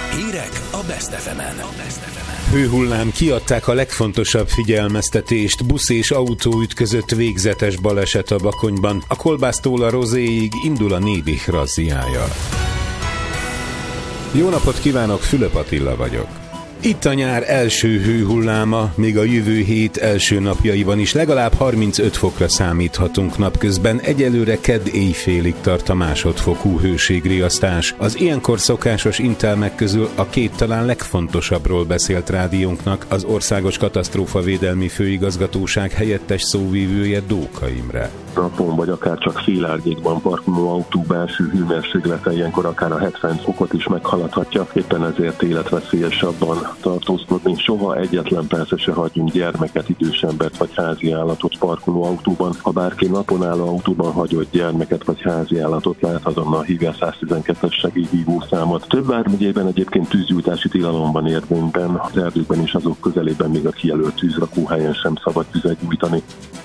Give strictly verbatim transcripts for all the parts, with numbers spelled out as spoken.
Hírek a Best ef emen. Hőhullám, kiadták a legfontosabb figyelmeztetést. Busz és autó ütközött, végzetes baleset a Bakonyban. A kolbásztól a rozéig indul a Nébih razziája. Jó napot kívánok, Fülöp Attila vagyok. Itt a nyár első hőhulláma, még a jövő hét első napjaiban is legalább harmincöt fokra számíthatunk napközben, egyelőre kedd éjfélig tart a másodfokú hőségriasztás. Az ilyenkor szokásos intelmek közül a két talán legfontosabbról beszélt rádiónknak az Országos Katasztrófavédelmi Főigazgatóság helyettes szóvívője, Dóka Imre. Napon vagy akár csak félárnyékban parkoló autó belső hőmérséklete ilyenkor akár a hetven fokot is meghaladhatja, éppen ezért életveszélyesebben tartózkodni. Soha egyetlen persze se hagyjunk gyermeket, idős embert vagy házi állatot parkoló autóban. Ha bárki napon álló autóban hagyott gyermeket vagy házi állatot lát, azonnal hívja a száz tizenkettes segélyhívó számot. Több vármegyében egyébként tűzgyújtási tilalomban érvényben, az erdőkben és azok közelében még a kijelölt tűzrakóhelyen sem szabad tüzet gyújtani.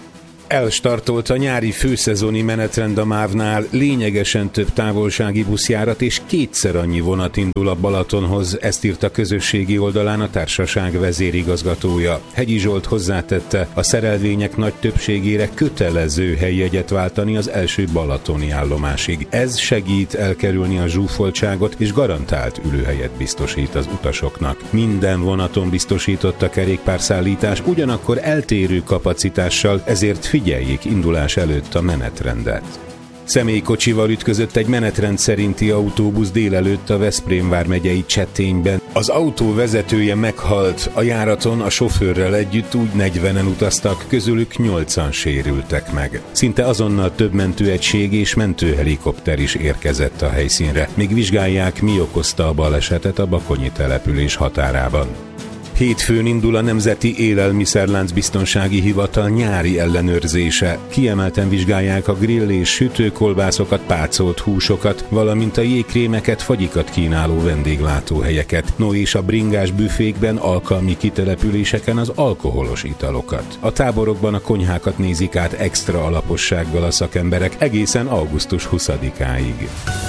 Elstartolt a nyári főszezoni menetrend a mávnál, lényegesen több távolsági buszjárat és kétszer annyi vonat indul a Balatonhoz, ezt írt a közösségi oldalán a társaság vezérigazgatója. Hegyi Zsolt hozzátette, a szerelvények nagy többségére kötelező helyjegyet váltani az első balatoni állomásig. Ez segít elkerülni a zsúfoltságot és garantált ülőhelyet biztosít az utasoknak. Minden vonaton biztosított a kerékpárszállítás, ugyanakkor eltérő kapacitással, ezért figyeljék indulás előtt a menetrendet. Személykocsival ütközött egy menetrend szerinti autóbusz délelőtt a Veszprém vármegyei Csetényben. Az autó vezetője meghalt, a járaton a sofőrrel együtt úgy negyvenen utaztak, közülük nyolcan sérültek meg. Szinte azonnal több mentőegység és mentőhelikopter is érkezett a helyszínre. Még vizsgálják, mi okozta a balesetet a bakonyi település határában. Hétfőn indul a Nemzeti Élelmiszerlánc Biztonsági Hivatal nyári ellenőrzése. Kiemelten vizsgálják a grill és sütőkolbászokat, pácolt húsokat, valamint a jégkrémeket, fagyikat kínáló vendéglátóhelyeket, no és a bringás büfékben, alkalmi kitelepüléseken az alkoholos italokat. A táborokban a konyhákat nézik át extra alapossággal a szakemberek egészen augusztus huszadikáig.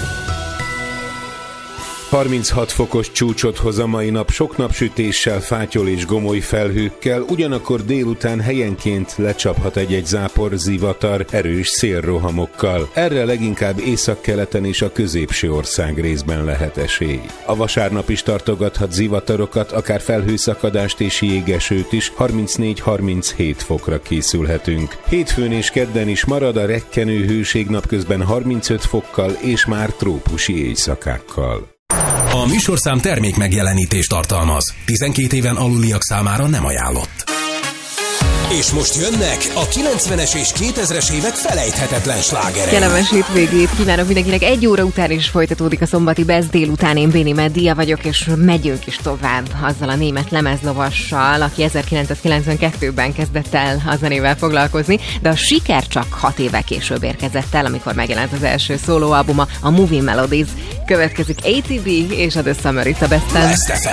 harminchat fokos csúcsot hoz a mai nap, sok napsütéssel, fátyol és gomoly felhőkkel, ugyanakkor délután helyenként lecsaphat egy-egy zápor, zivatar, erős szélrohamokkal. Erre leginkább északkeleten és a középső ország részben lehet esély. A vasárnap is tartogathat zivatarokat, akár felhőszakadást és jégesőt is, harmincnégy-harminchét fokra készülhetünk. Hétfőn és kedden is marad a rekkenő hőség, napközben harmincöt fokkal és már trópusi éjszakákkal. A műsorszám termék megjelenítést tartalmaz. tizenkét éven aluliak számára nem ajánlott. És most jönnek a kilencvenes és kétezres évek felejthetetlen slágerei. Kellemes hétvégét kívánok mindenkinek. Egy óra után is folytatódik a szombati Best délután. Én Béni Meddia vagyok, és megyünk is tovább azzal a német lemezlovassal, aki ezerkilencszázkilencvenkettőben kezdett el a zenével foglalkozni, de a siker csak hat évvel később érkezett el, amikor megjelent az első szólóalbuma, a Moving Melodies. Következik á té bé és a The Summer It's a Best-en. Best ef em.